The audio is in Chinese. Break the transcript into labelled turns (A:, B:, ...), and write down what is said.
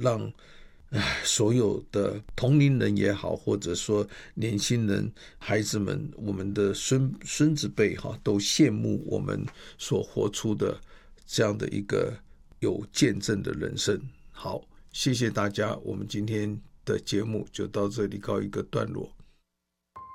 A: 让所有的同龄人也好，或者说年轻人、孩子们，我们的孙子辈都羡慕我们所活出的这样的一个有见证的人生。好，谢谢大家，我们今天的节目就到这里告一个段落。